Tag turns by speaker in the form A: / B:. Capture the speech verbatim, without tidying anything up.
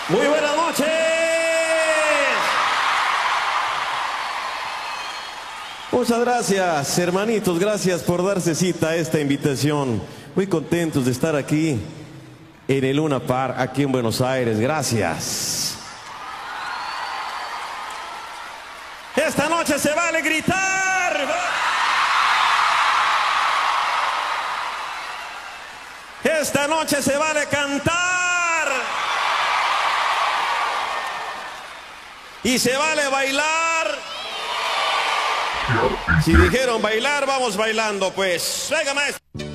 A: Muy buenas noches. Muchas gracias, hermanitos, gracias por darse cita a esta invitación. Muy contentos de estar aquí en el Luna Park, aquí en Buenos Aires. Gracias. Esta noche se vale gritar. Esta noche se vale cantar. Y se vale bailar. Si dijeron bailar, vamos bailando pues. Venga, maestro.